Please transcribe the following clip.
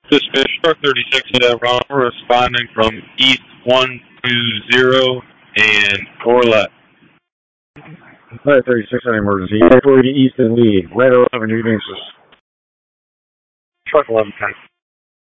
Dispatch, Truck 36 at Ron, responding from East 120 and 4 left. Flight 36 on emergency. 40 East and Lee. Radar 11, New Texas. Truck 1110.